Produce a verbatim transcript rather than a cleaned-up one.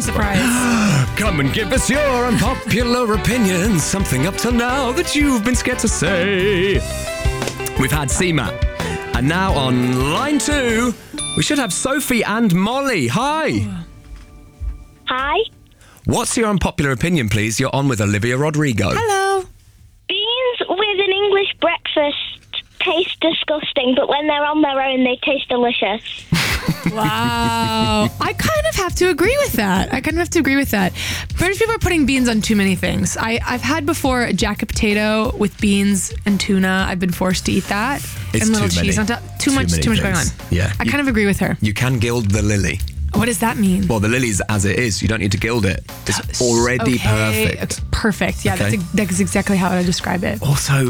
surprise. Come and give us your unpopular opinion. Something up till now that you've been scared to say. We've had C-Matt. And now on line two, we should have Sophie and Molly. Hi. Hi. What's your unpopular opinion, please? You're on with Olivia Rodrigo. Hello. Beans with an English breakfast taste disgusting, but when they're on their own, they taste delicious. Wow. I kind of have to agree with that. I kind of have to agree with that. British people are putting beans on too many things. I, I've had before a jacket potato with beans and tuna. I've been forced to eat that. It's and little too cheese many. on top. Too, Too much many too much going on. things. Yeah. I You- kind of agree with her. You can gild the lily. What does that mean? Well, the lily's as it is. You don't need to gild it. It's already Okay, perfect. okay, perfect. Yeah, Okay. that's, that's exactly how I describe it. Also,